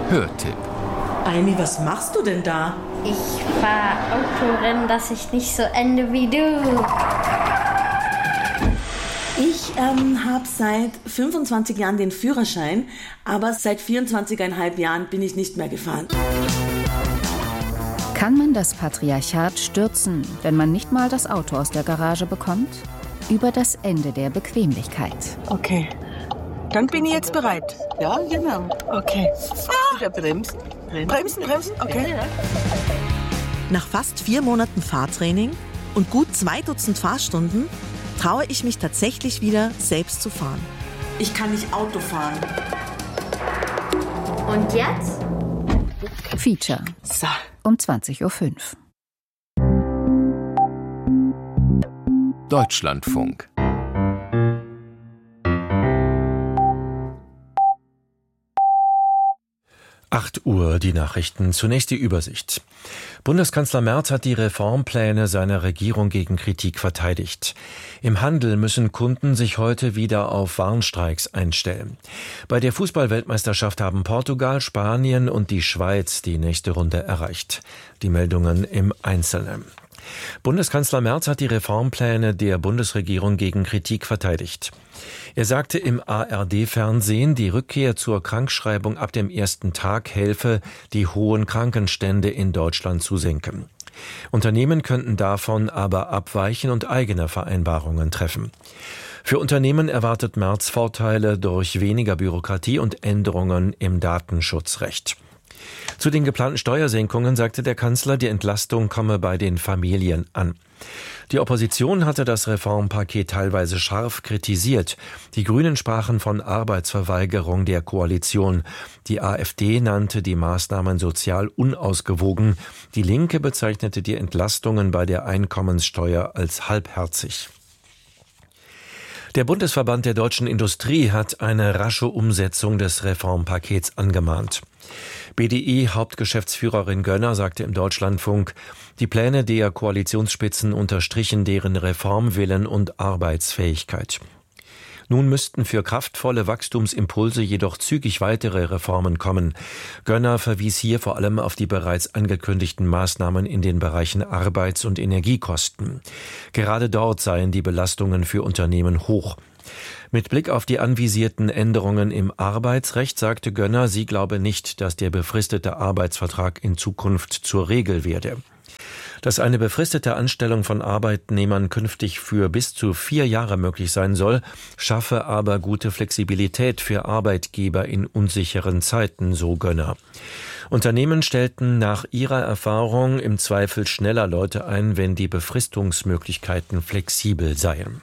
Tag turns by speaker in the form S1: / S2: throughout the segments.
S1: Hörtipp.
S2: Aimi, was machst du denn da?
S3: Ich fahre Autorennen, dass ich nicht so ende wie du.
S2: Ich habe seit 25 Jahren den Führerschein, aber seit 24,5 Jahren bin ich nicht mehr gefahren.
S4: Kann man das Patriarchat stürzen, wenn man nicht mal das Auto aus der Garage bekommt? Über das Ende der Bequemlichkeit.
S5: Okay, dann bin ich jetzt bereit.
S6: Ja, genau.
S5: Okay.
S6: Wieder bremsen.
S5: Bremsen, okay.
S7: Nach fast 4 Monaten Fahrtraining und gut 2 Dutzend Fahrstunden traue ich mich tatsächlich wieder, selbst zu fahren.
S2: Ich kann nicht Auto fahren.
S3: Und jetzt?
S4: Feature.
S5: So.
S4: Um 20.05 Uhr.
S1: Deutschlandfunk.
S8: Uhr, die Nachrichten. Zunächst die Übersicht. Bundeskanzler Merz hat die Reformpläne seiner Regierung gegen Kritik verteidigt. Im Handel müssen Kunden sich heute wieder auf Warnstreiks einstellen. Bei der Fußball-Weltmeisterschaft haben Portugal, Spanien und die Schweiz die nächste Runde erreicht. Die Meldungen im Einzelnen. Bundeskanzler Merz hat die Reformpläne der Bundesregierung gegen Kritik verteidigt. Er sagte im ARD-Fernsehen, die Rückkehr zur Krankschreibung ab dem ersten Tag helfe, die hohen Krankenstände in Deutschland zu senken. Unternehmen könnten davon aber abweichen und eigene Vereinbarungen treffen. Für Unternehmen erwartet Merz Vorteile durch weniger Bürokratie und Änderungen im Datenschutzrecht. Zu den geplanten Steuersenkungen sagte der Kanzler, die Entlastung komme bei den Familien an. Die Opposition hatte das Reformpaket teilweise scharf kritisiert. Die Grünen sprachen von Arbeitsverweigerung der Koalition. Die AfD nannte die Maßnahmen sozial unausgewogen. Die Linke bezeichnete die Entlastungen bei der Einkommenssteuer als halbherzig. Der Bundesverband der deutschen Industrie hat eine rasche Umsetzung des Reformpakets angemahnt. BDI-Hauptgeschäftsführerin Gönner sagte im Deutschlandfunk, die Pläne der Koalitionsspitzen unterstrichen deren Reformwillen und Arbeitsfähigkeit. Nun müssten für kraftvolle Wachstumsimpulse jedoch zügig weitere Reformen kommen. Gönner verwies hier vor allem auf die bereits angekündigten Maßnahmen in den Bereichen Arbeits- und Energiekosten. Gerade dort seien die Belastungen für Unternehmen hoch. Mit Blick auf die anvisierten Änderungen im Arbeitsrecht sagte Gönner, sie glaube nicht, dass der befristete Arbeitsvertrag in Zukunft zur Regel werde. Dass eine befristete Anstellung von Arbeitnehmern künftig für bis zu 4 Jahre möglich sein soll, schaffe aber gute Flexibilität für Arbeitgeber in unsicheren Zeiten, so Gönner. Unternehmen stellten nach ihrer Erfahrung im Zweifel schneller Leute ein, wenn die Befristungsmöglichkeiten flexibel seien.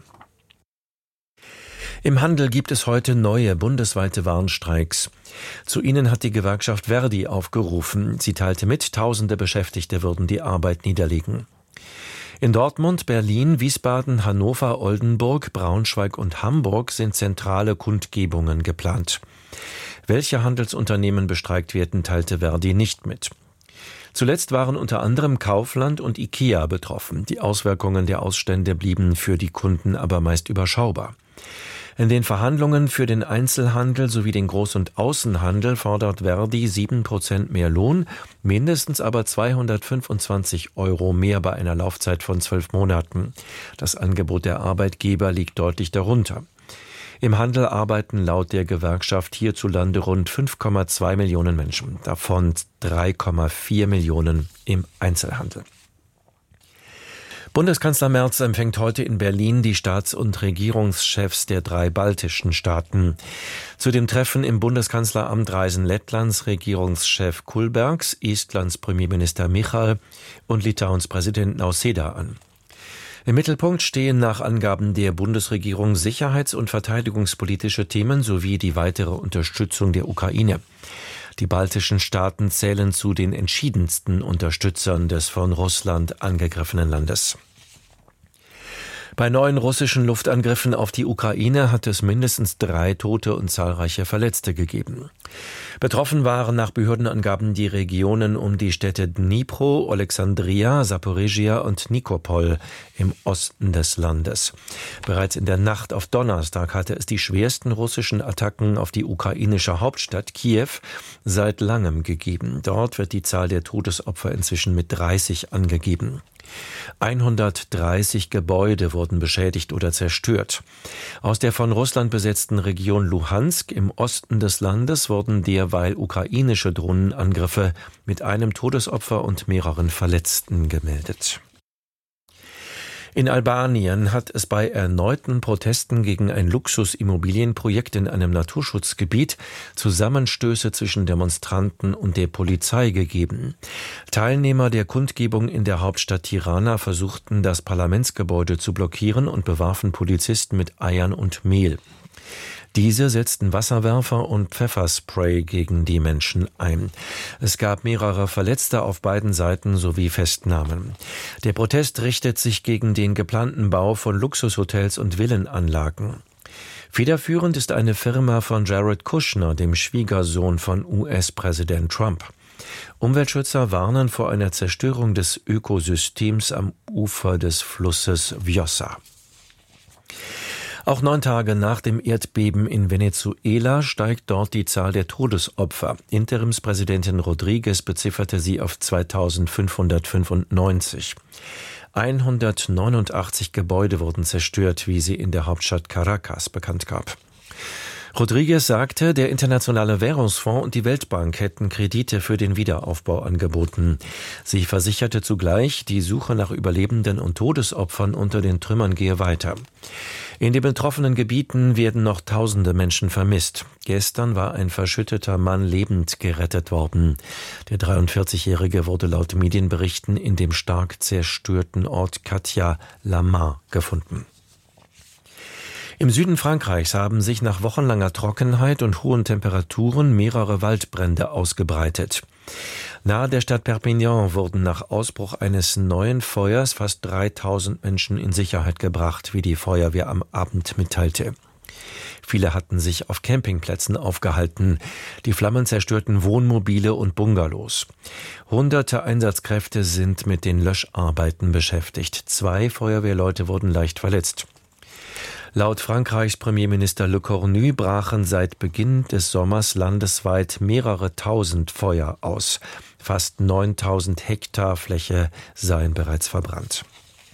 S8: Im Handel gibt es heute neue bundesweite Warnstreiks. Zu ihnen hat die Gewerkschaft Verdi aufgerufen. Sie teilte mit, tausende Beschäftigte würden die Arbeit niederlegen. In Dortmund, Berlin, Wiesbaden, Hannover, Oldenburg, Braunschweig und Hamburg sind zentrale Kundgebungen geplant. Welche Handelsunternehmen bestreikt werden, teilte Verdi nicht mit. Zuletzt waren unter anderem Kaufland und IKEA betroffen. Die Auswirkungen der Ausstände blieben für die Kunden aber meist überschaubar. In den Verhandlungen für den Einzelhandel sowie den Groß- und Außenhandel fordert Verdi 7% mehr Lohn, mindestens aber 225 € mehr bei einer Laufzeit von 12 Monaten. Das Angebot der Arbeitgeber liegt deutlich darunter. Im Handel arbeiten laut der Gewerkschaft hierzulande rund 5,2 Millionen Menschen, davon 3,4 Millionen im Einzelhandel. Bundeskanzler Merz empfängt heute in Berlin die Staats- und Regierungschefs der 3 baltischen Staaten. Zu dem Treffen im Bundeskanzleramt reisen Lettlands Regierungschef Kulbergs, Estlands Premierminister Michal und Litauens Präsident Nausėda an. Im Mittelpunkt stehen nach Angaben der Bundesregierung sicherheits- und verteidigungspolitische Themen sowie die weitere Unterstützung der Ukraine. Die baltischen Staaten zählen zu den entschiedensten Unterstützern des von Russland angegriffenen Landes. Bei neuen russischen Luftangriffen auf die Ukraine hat es mindestens 3 Tote und zahlreiche Verletzte gegeben. Betroffen waren nach Behördenangaben die Regionen um die Städte Dnipro, Alexandria, Saporizhia und Nikopol im Osten des Landes. Bereits in der Nacht auf Donnerstag hatte es die schwersten russischen Attacken auf die ukrainische Hauptstadt Kiew seit langem gegeben. Dort wird die Zahl der Todesopfer inzwischen mit 30 angegeben. 130 Gebäude wurden beschädigt oder zerstört. Aus der von Russland besetzten Region Luhansk im Osten des Landes wurden derweil ukrainische Drohnenangriffe mit einem Todesopfer und mehreren Verletzten gemeldet. In Albanien hat es bei erneuten Protesten gegen ein Luxusimmobilienprojekt in einem Naturschutzgebiet Zusammenstöße zwischen Demonstranten und der Polizei gegeben. Teilnehmer der Kundgebung in der Hauptstadt Tirana versuchten, das Parlamentsgebäude zu blockieren und bewarfen Polizisten mit Eiern und Mehl. Diese setzten Wasserwerfer und Pfefferspray gegen die Menschen ein. Es gab mehrere Verletzte auf beiden Seiten sowie Festnahmen. Der Protest richtet sich gegen den geplanten Bau von Luxushotels und Villenanlagen. Federführend ist eine Firma von Jared Kushner, dem Schwiegersohn von US-Präsident Trump. Umweltschützer warnen vor einer Zerstörung des Ökosystems am Ufer des Flusses Vjosa. Auch 9 Tage nach dem Erdbeben in Venezuela steigt dort die Zahl der Todesopfer. Interimspräsidentin Rodriguez bezifferte sie auf 2595. 189 Gebäude wurden zerstört, wie sie in der Hauptstadt Caracas bekannt gab. Rodriguez sagte, der Internationale Währungsfonds und die Weltbank hätten Kredite für den Wiederaufbau angeboten. Sie versicherte zugleich, die Suche nach Überlebenden und Todesopfern unter den Trümmern gehe weiter. In den betroffenen Gebieten werden noch Tausende Menschen vermisst. Gestern war ein verschütteter Mann lebend gerettet worden. Der 43-Jährige wurde laut Medienberichten in dem stark zerstörten Ort Catia-la-Mar gefunden. Im Süden Frankreichs haben sich nach wochenlanger Trockenheit und hohen Temperaturen mehrere Waldbrände ausgebreitet. Nahe der Stadt Perpignan wurden nach Ausbruch eines neuen Feuers fast 3000 Menschen in Sicherheit gebracht, wie die Feuerwehr am Abend mitteilte. Viele hatten sich auf Campingplätzen aufgehalten. Die Flammen zerstörten Wohnmobile und Bungalows. Hunderte Einsatzkräfte sind mit den Löscharbeiten beschäftigt. 2 Feuerwehrleute wurden leicht verletzt. Laut Frankreichs Premierminister Le Cornu brachen seit Beginn des Sommers landesweit mehrere tausend Feuer aus. Fast 9000 Hektar Fläche seien bereits verbrannt.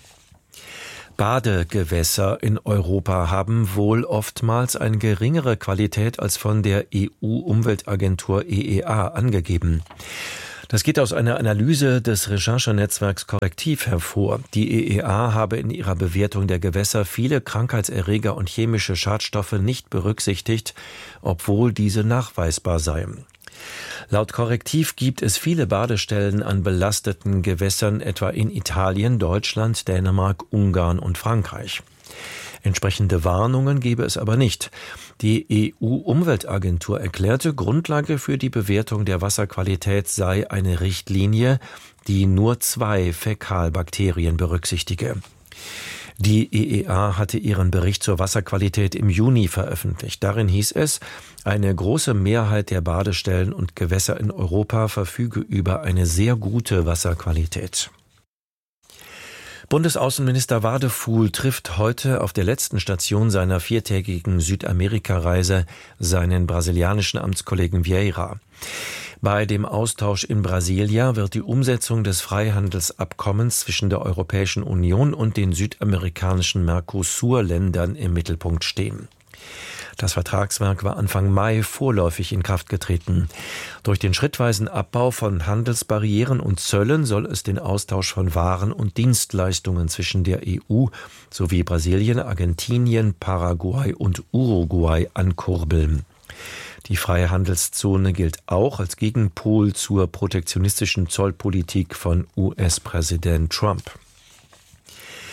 S8: Badegewässer in Europa haben wohl oftmals eine geringere Qualität als von der EU-Umweltagentur EEA angegeben. Das geht aus einer Analyse des Recherchenetzwerks Korrektiv hervor. Die EEA habe in ihrer Bewertung der Gewässer viele Krankheitserreger und chemische Schadstoffe nicht berücksichtigt, obwohl diese nachweisbar seien. Laut Korrektiv gibt es viele Badestellen an belasteten Gewässern, etwa in Italien, Deutschland, Dänemark, Ungarn und Frankreich. Entsprechende Warnungen gebe es aber nicht. Die EU-Umweltagentur erklärte, Grundlage für die Bewertung der Wasserqualität sei eine Richtlinie, die nur 2 Fäkalbakterien berücksichtige. Die EEA hatte ihren Bericht zur Wasserqualität im Juni veröffentlicht. Darin hieß es, eine große Mehrheit der Badestellen und Gewässer in Europa verfüge über eine sehr gute Wasserqualität. Bundesaußenminister Wadefuhl trifft heute auf der letzten Station seiner 4-tägigen Südamerika-Reise seinen brasilianischen Amtskollegen Vieira. Bei dem Austausch in Brasilia wird die Umsetzung des Freihandelsabkommens zwischen der Europäischen Union und den südamerikanischen Mercosur-Ländern im Mittelpunkt stehen. Das Vertragswerk war Anfang Mai vorläufig in Kraft getreten. Durch den schrittweisen Abbau von Handelsbarrieren und Zöllen soll es den Austausch von Waren und Dienstleistungen zwischen der EU sowie Brasilien, Argentinien, Paraguay und Uruguay ankurbeln. Die Freihandelszone gilt auch als Gegenpol zur protektionistischen Zollpolitik von US-Präsident Trump.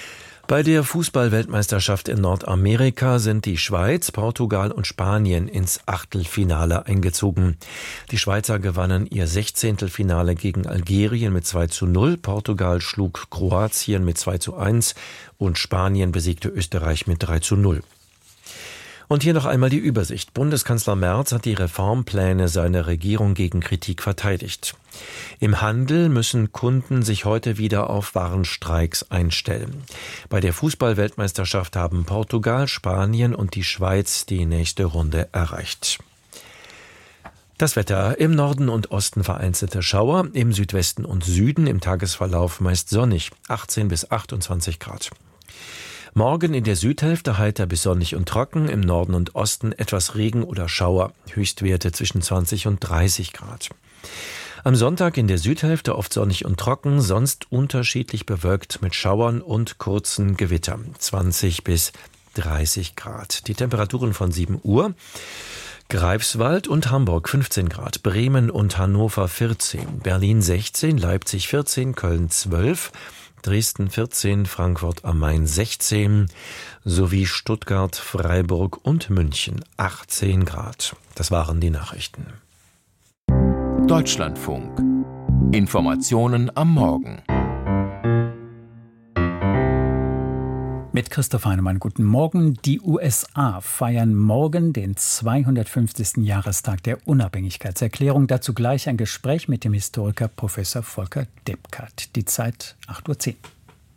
S8: Bei der Fußball-Weltmeisterschaft in Nordamerika sind die Schweiz, Portugal und Spanien ins Achtelfinale eingezogen. Die Schweizer gewannen ihr 16. Finale gegen Algerien mit 2:0, Portugal schlug Kroatien mit 2:1 und Spanien besiegte Österreich mit 3:0. Und hier noch einmal die Übersicht. Bundeskanzler Merz hat die Reformpläne seiner Regierung gegen Kritik verteidigt. Im Handel müssen Kunden sich heute wieder auf Warenstreiks einstellen. Bei der Fußball-Weltmeisterschaft haben Portugal, Spanien und die Schweiz die nächste Runde erreicht. Das Wetter: im Norden und Osten vereinzelte Schauer, im Südwesten und Süden im Tagesverlauf meist sonnig, 18 bis 28 Grad. Morgen in der Südhälfte heiter bis sonnig und trocken, im Norden und Osten etwas Regen oder Schauer, Höchstwerte zwischen 20 und 30 Grad. Am Sonntag in der Südhälfte oft sonnig und trocken, sonst unterschiedlich bewölkt mit Schauern und kurzen Gewittern, 20 bis 30 Grad. Die Temperaturen von 7 Uhr. Greifswald und Hamburg 15 Grad, Bremen und Hannover 14, Berlin 16, Leipzig 14, Köln 12, Dresden 14, Frankfurt am Main 16, sowie Stuttgart, Freiburg und München 18 Grad. Das waren die Nachrichten.
S1: Deutschlandfunk. Informationen am Morgen.
S9: Mit Christoph Heinemann, guten Morgen. Die USA feiern morgen den 250. Jahrestag der Unabhängigkeitserklärung. Dazu gleich ein Gespräch mit dem Historiker Professor Volker Deppkart. Die Zeit 8:10 Uhr.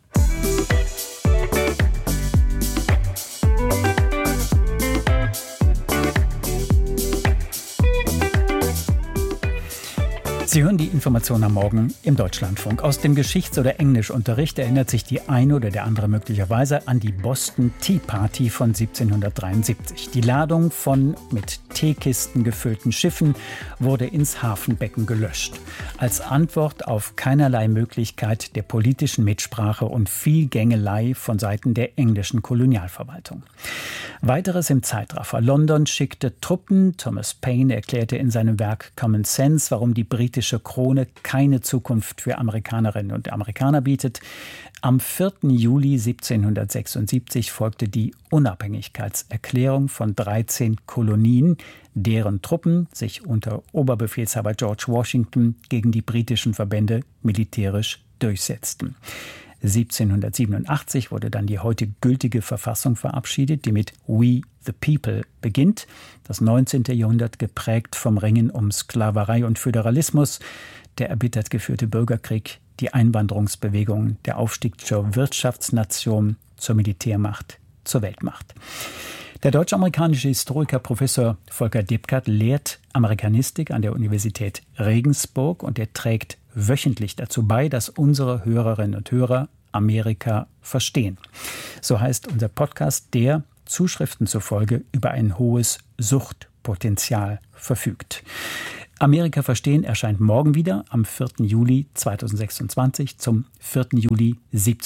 S9: Sie hören die Informationen am Morgen im Deutschlandfunk. Aus dem Geschichts- oder Englischunterricht erinnert sich die eine oder der andere möglicherweise an die Boston Tea Party von 1773. Die Ladung von mit Teekisten gefüllten Schiffen wurde ins Hafenbecken gelöscht. Als Antwort auf keinerlei Möglichkeit der politischen Mitsprache und viel Gängelei von Seiten der englischen Kolonialverwaltung. Weiteres im Zeitraffer. London schickte Truppen. Thomas Paine erklärte in seinem Werk Common Sense, warum die britische Krone keine Zukunft für Amerikanerinnen und Amerikaner bietet. Am 4. Juli 1776 folgte die Unabhängigkeitserklärung von 13 Kolonien, deren Truppen sich unter Oberbefehlshaber George Washington gegen die britischen Verbände militärisch durchsetzten. 1787 wurde dann die heute gültige Verfassung verabschiedet, die mit We the People beginnt. Das 19. Jahrhundert geprägt vom Ringen um Sklaverei und Föderalismus, der erbittert geführte Bürgerkrieg, die Einwanderungsbewegungen, der Aufstieg zur Wirtschaftsnation, zur Militärmacht, zur Weltmacht. Der deutsch-amerikanische Historiker Professor Volker Deppkart lehrt Amerikanistik an der Universität Regensburg und er trägt wöchentlich dazu bei, dass unsere Hörerinnen und Hörer Amerika verstehen. So heißt unser Podcast, der Zuschriften zufolge über ein hohes Suchtpotenzial verfügt. Amerika verstehen erscheint morgen wieder am 4. Juli 2026 zum 4. Juli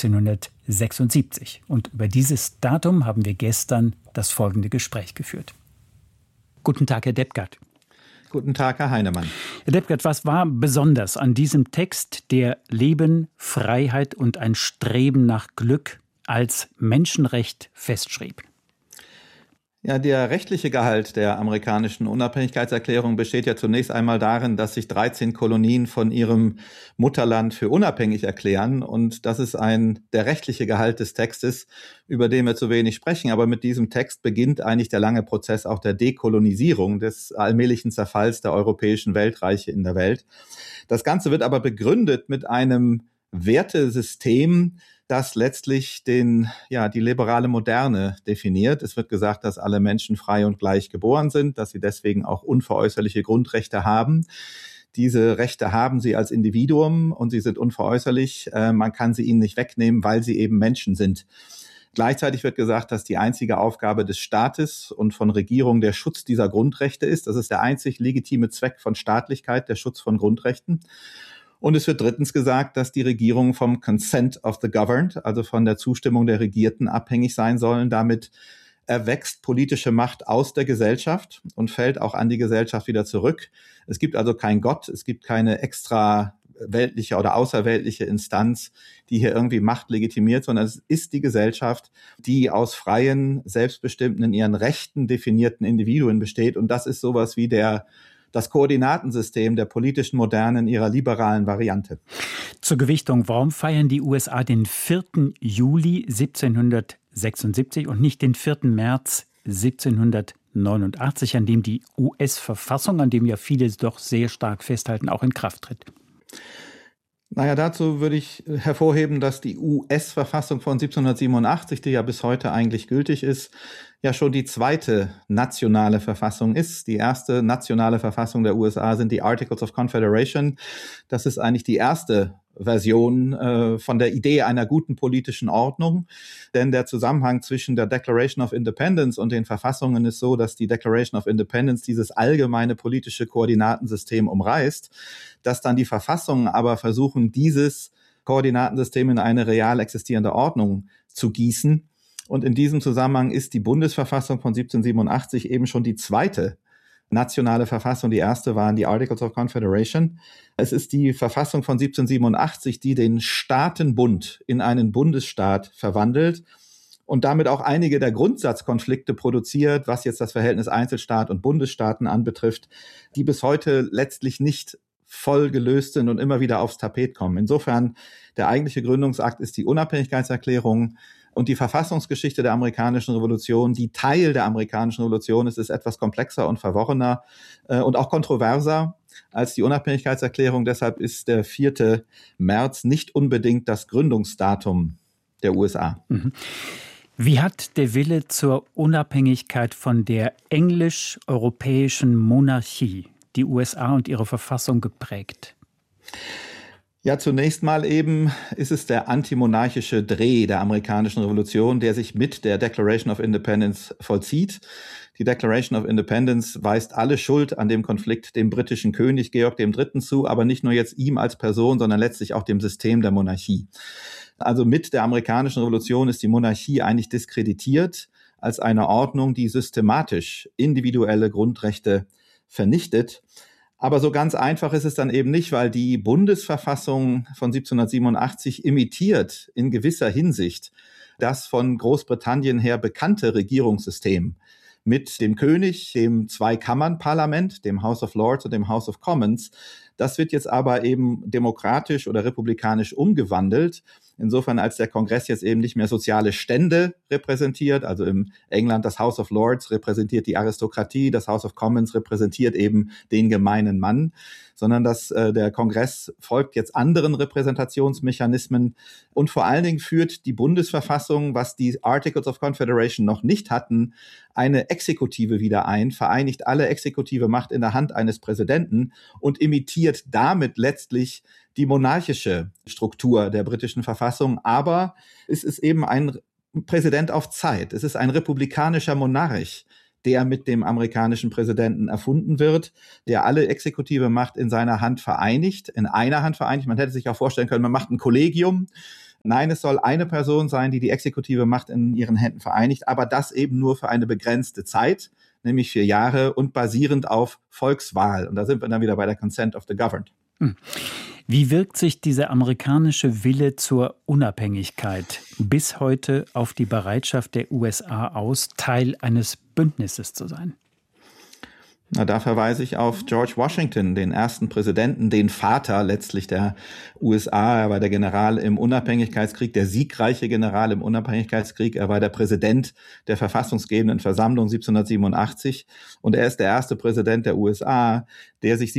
S9: 1776. Und über dieses Datum haben wir gestern das folgende Gespräch geführt. Guten Tag, Herr Deppkart.
S10: Guten Tag, Herr Heinemann.
S9: Herr Deppkart, was war besonders an diesem Text, der Leben, Freiheit und ein Streben nach Glück als Menschenrecht festschrieb?
S10: Ja, der rechtliche Gehalt der amerikanischen Unabhängigkeitserklärung besteht ja zunächst einmal darin, dass sich 13 Kolonien von ihrem Mutterland für unabhängig erklären. Und das ist der rechtliche Gehalt des Textes, über den wir zu wenig sprechen. Aber mit diesem Text beginnt eigentlich der lange Prozess auch der Dekolonisierung, des allmählichen Zerfalls der europäischen Weltreiche in der Welt. Das Ganze wird aber begründet mit einem Wertesystem, das letztlich die liberale Moderne definiert. Es wird gesagt, dass alle Menschen frei und gleich geboren sind, dass sie deswegen auch unveräußerliche Grundrechte haben. Diese Rechte haben sie als Individuum und sie sind unveräußerlich. Man kann sie ihnen nicht wegnehmen, weil sie eben Menschen sind. Gleichzeitig wird gesagt, dass die einzige Aufgabe des Staates und von Regierungen der Schutz dieser Grundrechte ist. Das ist der einzig legitime Zweck von Staatlichkeit, der Schutz von Grundrechten. Und es wird drittens gesagt, dass die Regierungen vom Consent of the Governed, also von der Zustimmung der Regierten, abhängig sein sollen. Damit erwächst politische Macht aus der Gesellschaft und fällt auch an die Gesellschaft wieder zurück. Es gibt also keinen Gott, es gibt keine extra weltliche oder außerweltliche Instanz, die hier irgendwie Macht legitimiert, sondern es ist die Gesellschaft, die aus freien, selbstbestimmten, in ihren Rechten definierten Individuen besteht. Und das ist sowas wie das Koordinatensystem der politischen Moderne in ihrer liberalen Variante.
S9: Zur Gewichtung, warum feiern die USA den 4. Juli 1776 und nicht den 4. März 1789, an dem die US-Verfassung, an dem ja viele doch sehr stark festhalten, auch in Kraft tritt?
S10: Naja, dazu würde ich hervorheben, dass die US-Verfassung von 1787, die ja bis heute eigentlich gültig ist, ja schon die zweite nationale Verfassung ist. Die erste nationale Verfassung der USA sind die Articles of Confederation. Das ist eigentlich die erste Version von der Idee einer guten politischen Ordnung. Denn der Zusammenhang zwischen der Declaration of Independence und den Verfassungen ist so, dass die Declaration of Independence dieses allgemeine politische Koordinatensystem umreißt, dass dann die Verfassungen aber versuchen, dieses Koordinatensystem in eine real existierende Ordnung zu gießen. Und in diesem Zusammenhang ist die Bundesverfassung von 1787 eben schon die zweite nationale Verfassung. Die erste waren die Articles of Confederation. Es ist die Verfassung von 1787, die den Staatenbund in einen Bundesstaat verwandelt und damit auch einige der Grundsatzkonflikte produziert, was jetzt das Verhältnis Einzelstaat und Bundesstaaten anbetrifft, die bis heute letztlich nicht voll gelöst sind und immer wieder aufs Tapet kommen. Insofern, der eigentliche Gründungsakt ist die Unabhängigkeitserklärung. Und die Verfassungsgeschichte der amerikanischen Revolution, die Teil der amerikanischen Revolution ist etwas komplexer und verworrener und auch kontroverser als die Unabhängigkeitserklärung. Deshalb ist der 4. März nicht unbedingt das Gründungsdatum der USA.
S9: Wie hat der Wille zur Unabhängigkeit von der englisch-europäischen Monarchie die USA und ihre Verfassung geprägt?
S10: Ja, zunächst mal eben ist es der antimonarchische Dreh der amerikanischen Revolution, der sich mit der Declaration of Independence vollzieht. Die Declaration of Independence weist alle Schuld an dem Konflikt dem britischen König Georg III. Zu, aber nicht nur jetzt ihm als Person, sondern letztlich auch dem System der Monarchie. Also mit der amerikanischen Revolution ist die Monarchie eigentlich diskreditiert als eine Ordnung, die systematisch individuelle Grundrechte vernichtet. Aber so ganz einfach ist es dann eben nicht, weil die Bundesverfassung von 1787 imitiert in gewisser Hinsicht das von Großbritannien her bekannte Regierungssystem mit dem König, dem Zweikammernparlament, dem House of Lords und dem House of Commons. Das wird jetzt aber eben demokratisch oder republikanisch umgewandelt. Insofern, als der Kongress jetzt eben nicht mehr soziale Stände repräsentiert, also im England das House of Lords repräsentiert die Aristokratie, das House of Commons repräsentiert eben den gemeinen Mann, sondern dass der Kongress folgt jetzt anderen Repräsentationsmechanismen und vor allen Dingen führt die Bundesverfassung, was die Articles of Confederation noch nicht hatten, eine Exekutive wieder ein, vereinigt alle exekutive Macht in der Hand eines Präsidenten und imitiert damit letztlich die monarchische Struktur der britischen Verfassung. Aber es ist eben ein Präsident auf Zeit. Es ist ein republikanischer Monarch, der mit dem amerikanischen Präsidenten erfunden wird, der alle exekutive Macht in seiner Hand vereinigt, in einer Hand vereinigt. Man hätte sich auch vorstellen können, man macht ein Kollegium. Nein, es soll eine Person sein, die die exekutive Macht in ihren Händen vereinigt, aber das eben nur für eine begrenzte Zeit, nämlich 4 Jahre und basierend auf Volkswahl. Und da sind wir dann wieder bei der Consent of the Governed.
S9: Wie wirkt sich dieser amerikanische Wille zur Unabhängigkeit bis heute auf die Bereitschaft der USA aus, Teil eines Bündnisses zu sein?
S10: Na, da verweise ich auf George Washington, den ersten Präsidenten, den Vater letztlich der USA. Er war der General im Unabhängigkeitskrieg, der siegreiche General im Unabhängigkeitskrieg. Er war der Präsident der verfassungsgebenden Versammlung 1787 und er ist der erste Präsident der USA, der sich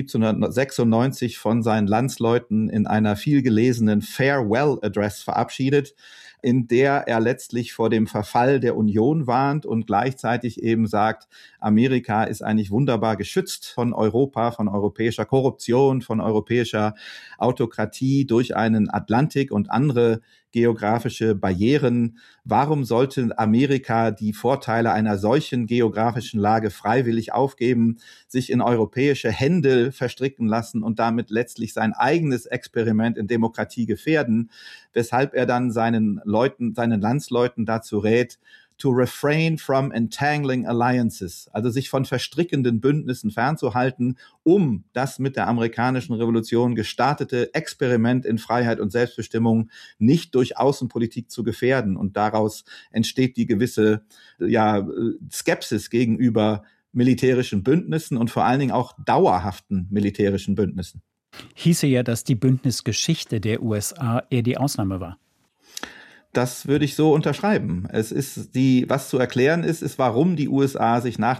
S10: 1796 von seinen Landsleuten in einer vielgelesenen Farewell Address verabschiedet, in der er letztlich vor dem Verfall der Union warnt und gleichzeitig eben sagt, Amerika ist eigentlich wunderbar geschützt von Europa, von europäischer Korruption, von europäischer Autokratie durch einen Atlantik und andere geografische Barrieren. Warum sollte Amerika die Vorteile einer solchen geografischen Lage freiwillig aufgeben, sich in europäische Hände verstricken lassen und damit letztlich sein eigenes Experiment in Demokratie gefährden, weshalb er dann seinen Landsleuten dazu rät, to refrain from entangling alliances, also sich von verstrickenden Bündnissen fernzuhalten, um das mit der amerikanischen Revolution gestartete Experiment in Freiheit und Selbstbestimmung nicht durch Außenpolitik zu gefährden. Und daraus entsteht die gewisse Skepsis gegenüber militärischen Bündnissen und vor allen Dingen auch dauerhaften militärischen Bündnissen.
S9: Hieße ja, dass die Bündnisgeschichte der USA eher die Ausnahme war.
S10: Das würde ich so unterschreiben. Was zu erklären ist, warum die USA sich nach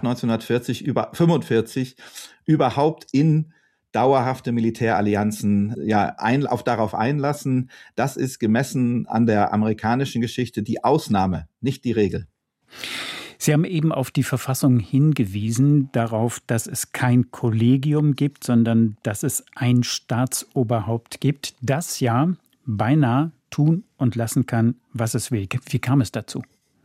S10: 1945 überhaupt in dauerhafte Militärallianzen darauf einlassen. Das ist gemessen an der amerikanischen Geschichte die Ausnahme, nicht die Regel.
S9: Sie haben eben auf die Verfassung hingewiesen, darauf, dass es kein Kollegium gibt, sondern dass es ein Staatsoberhaupt gibt, das ja beinahe tun und lassen kann, was es will. Wie kam es dazu?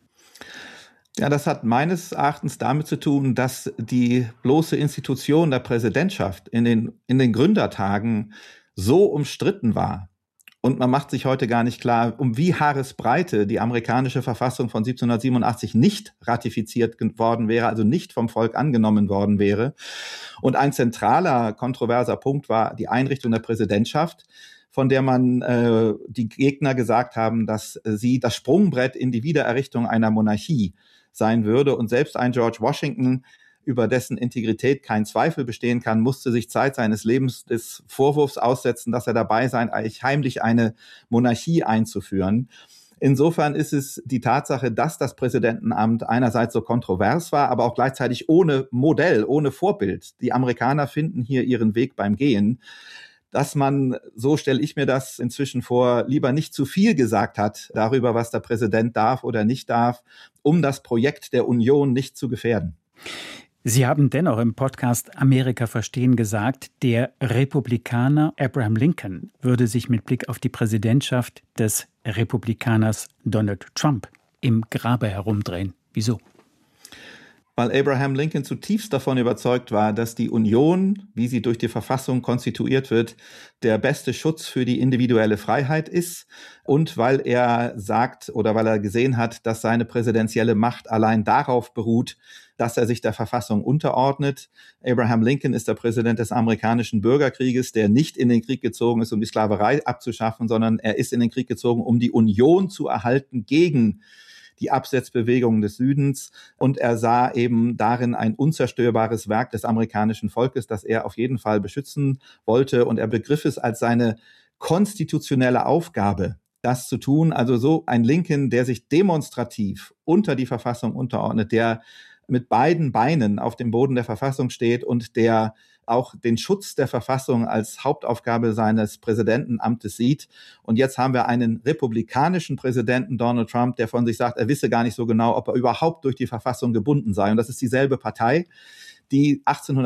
S10: Ja, das hat meines Erachtens damit zu tun, dass die bloße Institution der Präsidentschaft in den Gründertagen so umstritten war. Und man macht sich heute gar nicht klar, um wie Haaresbreite die amerikanische Verfassung von 1787 nicht ratifiziert worden wäre, also nicht vom Volk angenommen worden wäre. Und ein zentraler, kontroverser Punkt war die Einrichtung der Präsidentschaft, von der man die Gegner gesagt haben, dass sie das Sprungbrett in die Wiedererrichtung einer Monarchie sein würde. Und selbst ein George Washington, über dessen Integrität kein Zweifel bestehen kann, musste sich Zeit seines Lebens des Vorwurfs aussetzen, dass er dabei sei, eigentlich heimlich eine Monarchie einzuführen. Insofern ist es die Tatsache, dass das Präsidentenamt einerseits so kontrovers war, aber auch gleichzeitig ohne Modell, ohne Vorbild. Die Amerikaner finden hier ihren Weg beim Gehen, dass man, so stelle ich mir das inzwischen vor, lieber nicht zu viel gesagt hat darüber, was der Präsident darf oder nicht darf, um das Projekt der Union nicht zu gefährden.
S9: Sie haben dennoch im Podcast Amerika verstehen gesagt, der Republikaner Abraham Lincoln würde sich mit Blick auf die Präsidentschaft des Republikaners Donald Trump im Grabe herumdrehen. Wieso?
S10: Weil Abraham Lincoln zutiefst davon überzeugt war, dass die Union, wie sie durch die Verfassung konstituiert wird, der beste Schutz für die individuelle Freiheit ist und weil er sagt oder weil er gesehen hat, dass seine präsidentielle Macht allein darauf beruht, dass er sich der Verfassung unterordnet. Abraham Lincoln ist der Präsident des amerikanischen Bürgerkrieges, der nicht in den Krieg gezogen ist, um die Sklaverei abzuschaffen, sondern er ist in den Krieg gezogen, um die Union zu erhalten gegen die Absetzbewegungen des Südens. Und er sah eben darin ein unzerstörbares Werk des amerikanischen Volkes, das er auf jeden Fall beschützen wollte. Und er begriff es als seine konstitutionelle Aufgabe, das zu tun. Also so ein Lincoln, der sich demonstrativ unter die Verfassung unterordnet, der mit beiden Beinen auf dem Boden der Verfassung steht und der auch den Schutz der Verfassung als Hauptaufgabe seines Präsidentenamtes sieht. Und jetzt haben wir einen republikanischen Präsidenten, Donald Trump, der von sich sagt, er wisse gar nicht so genau, ob er überhaupt durch die Verfassung gebunden sei. Und das ist dieselbe Partei, die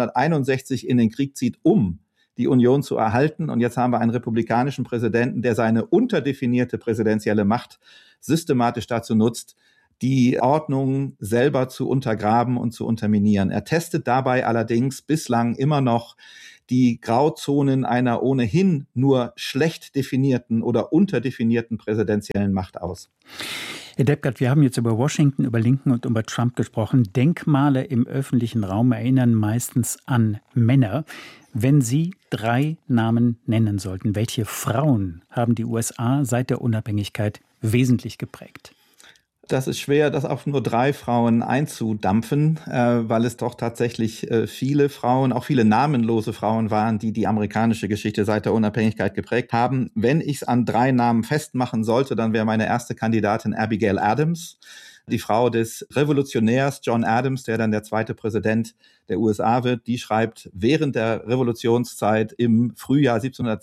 S10: 1861 in den Krieg zieht, um die Union zu erhalten. Und jetzt haben wir einen republikanischen Präsidenten, der seine unterdefinierte präsidentielle Macht systematisch dazu nutzt, die Ordnung selber zu untergraben und zu unterminieren. Er testet dabei allerdings bislang immer noch die Grauzonen einer ohnehin nur schlecht definierten oder unterdefinierten präsidentiellen Macht aus.
S9: Herr Deppgart, wir haben jetzt über Washington, über Lincoln und über Trump gesprochen. Denkmale im öffentlichen Raum erinnern meistens an Männer. Wenn Sie 3 Namen nennen sollten, welche Frauen haben die USA seit der Unabhängigkeit wesentlich geprägt?
S10: Das ist schwer, das auf nur 3 Frauen einzudampfen, weil es doch tatsächlich viele Frauen, auch viele namenlose Frauen waren, die die amerikanische Geschichte seit der Unabhängigkeit geprägt haben. Wenn ich es an 3 Namen festmachen sollte, dann wäre meine erste Kandidatin Abigail Adams, die Frau des Revolutionärs John Adams, der dann der 2. Präsident der USA wird. Die schreibt während der Revolutionszeit im Frühjahr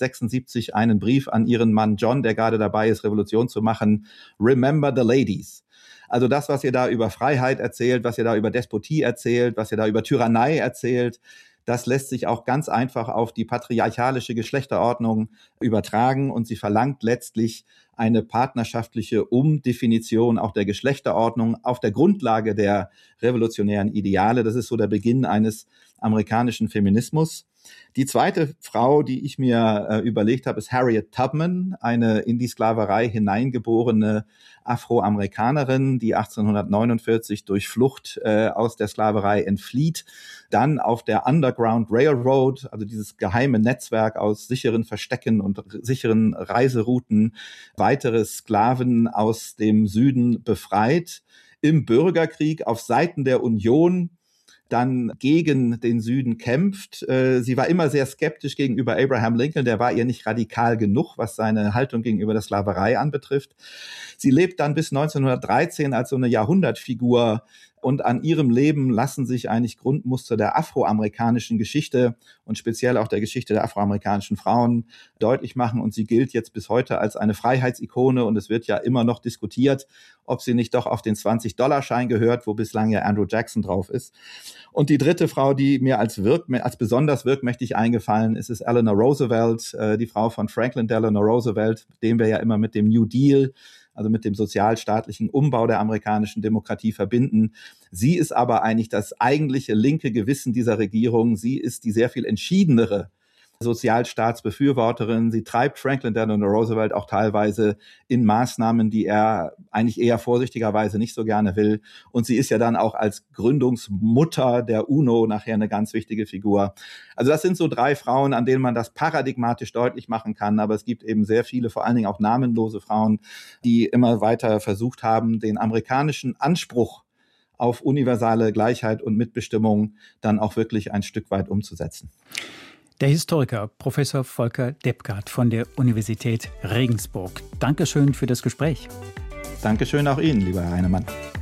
S10: 1776 einen Brief an ihren Mann John, der gerade dabei ist, Revolution zu machen. Remember the ladies. Also das, was ihr da über Freiheit erzählt, was ihr da über Despotie erzählt, was ihr da über Tyrannei erzählt, das lässt sich auch ganz einfach auf die patriarchalische Geschlechterordnung übertragen und sie verlangt letztlich eine partnerschaftliche Umdefinition auch der Geschlechterordnung auf der Grundlage der revolutionären Ideale. Das ist so der Beginn eines amerikanischen Feminismus. Die zweite Frau, die ich mir überlegt habe, ist Harriet Tubman, eine in die Sklaverei hineingeborene Afroamerikanerin, die 1849 durch Flucht aus der Sklaverei entflieht, dann auf der Underground Railroad, also dieses geheime Netzwerk aus sicheren Verstecken und sicheren Reiserouten, weitere Sklaven aus dem Süden befreit, im Bürgerkrieg auf Seiten der Union dann gegen den Süden kämpft. Sie war immer sehr skeptisch gegenüber Abraham Lincoln, der war ihr nicht radikal genug, was seine Haltung gegenüber der Sklaverei anbetrifft. Sie lebt dann bis 1913 als so eine Jahrhundertfigur und an ihrem Leben lassen sich eigentlich Grundmuster der afroamerikanischen Geschichte und speziell auch der Geschichte der afroamerikanischen Frauen deutlich machen. Und sie gilt jetzt bis heute als eine Freiheitsikone und es wird ja immer noch diskutiert, ob sie nicht doch auf den $20-Schein gehört, wo bislang ja Andrew Jackson drauf ist. Und die dritte Frau, die mir als besonders wirkmächtig eingefallen ist, ist Eleanor Roosevelt, die Frau von Franklin Delano Roosevelt, den wir ja immer mit dem New Deal, also mit dem sozialstaatlichen Umbau der amerikanischen Demokratie verbinden. Sie ist aber eigentlich das eigentliche linke Gewissen dieser Regierung. Sie ist die sehr viel entschiedenere Sozialstaatsbefürworterin. Sie treibt Franklin Delano Roosevelt auch teilweise in Maßnahmen, die er eigentlich eher vorsichtigerweise nicht so gerne will. Und sie ist ja dann auch als Gründungsmutter der UNO nachher eine ganz wichtige Figur. Also das sind so 3 Frauen, an denen man das paradigmatisch deutlich machen kann. Aber es gibt eben sehr viele, vor allen Dingen auch namenlose Frauen, die immer weiter versucht haben, den amerikanischen Anspruch auf universale Gleichheit und Mitbestimmung dann auch wirklich ein Stück weit umzusetzen.
S9: Der Historiker Professor Volker Deppgard von der Universität Regensburg. Dankeschön für das Gespräch.
S10: Dankeschön auch Ihnen, lieber Herr Heinemann.